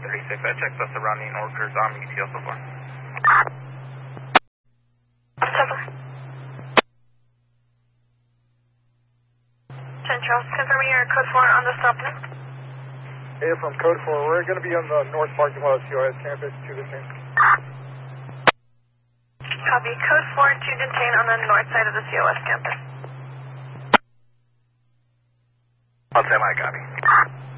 36. I checked the surrounding workers on ETL so far. Central, confirming your code 4 on the stop list. Hey, from code 4, we're going to be on the north parking lot of COS campus to the same. Copy, code 4 to detain on the north side of the COS campus. I'll say my copy.